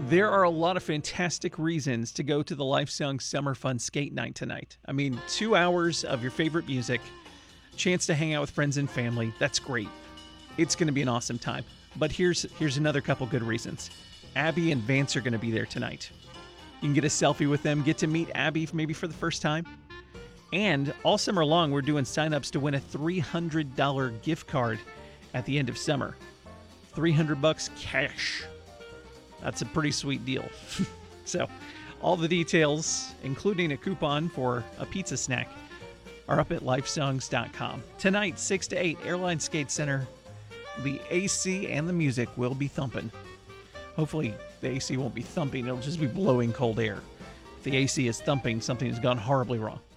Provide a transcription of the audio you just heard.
There are a lot of fantastic reasons to go to the Lifesong Summer Fun Skate Night tonight. I mean, 2 hours of your favorite music, chance to hang out with friends and family. That's great. It's going to be an awesome time. But here's another couple good reasons. Abby and Vance are going to be there tonight. You can get a selfie with them, get to meet Abby maybe for the first time. And all summer long, we're doing signups to win a $300 gift card at the end of summer. $300 cash. That's a pretty sweet deal. So, all the details, including a coupon for a pizza snack, are up at lifesongs.com. Tonight, 6 to 8, Airline Skate Center. The AC and the music will be thumping. Hopefully, the AC won't be thumping. It'll just be blowing cold air. If the AC is thumping, something has gone horribly wrong.